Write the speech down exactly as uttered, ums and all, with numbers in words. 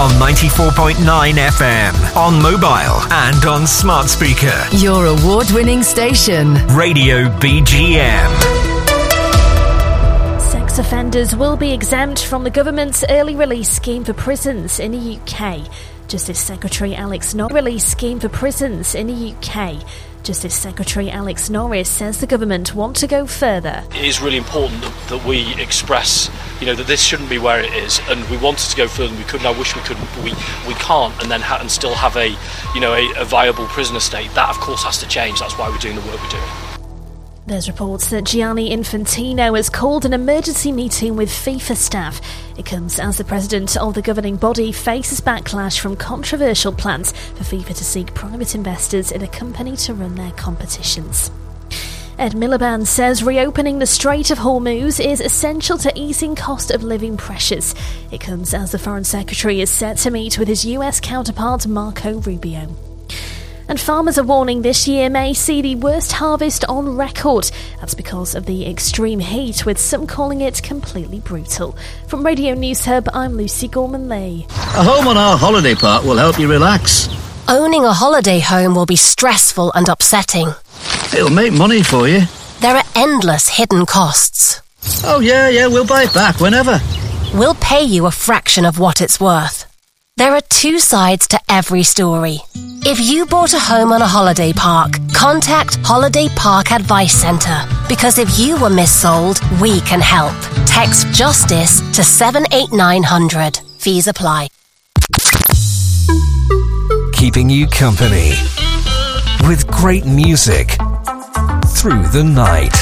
on ninety-four point nine F M, on mobile and on smart speaker. Your award-winning station. Radio B G M. Sex offenders will be exempt from the government's early release scheme for prisons in the U K. Justice Secretary Alex Norris release scheme for prisons in the U K. Justice Secretary Alex Norris says the government want to go further. It is really important that, that we express, you know, that this shouldn't be where it is, and we wanted to go further than we could, and I wish we could, but we, we can't, and then ha- and still have a, you know, a, a viable prison estate. That, of course, has to change. That's why we're doing the work we're doing. There's reports that Gianni Infantino has called an emergency meeting with FIFA staff. It comes as the president of the governing body faces backlash from controversial plans for FIFA to seek private investors in a company to run their competitions. Ed Miliband says reopening the Strait of Hormuz is essential to easing cost of living pressures. It comes as the Foreign Secretary is set to meet with his U S counterpart Marco Rubio. And farmers are warning this year may see the worst harvest on record. That's because of the extreme heat, with some calling it completely brutal. From Radio News Hub, I'm Lucy Gorman-Lee. A home on our holiday park will help you relax. Owning a holiday home will be stressful and upsetting. It'll make money for you. There are endless hidden costs. Oh yeah, yeah, we'll buy it back whenever. We'll pay you a fraction of what it's worth. There are two sides to every story. If you bought a home on a holiday park, contact Holiday Park Advice Centre, because if you were missold, we can help. Text JUSTICE to seven eight nine hundred. Fees apply. Keeping you company with great music through the night.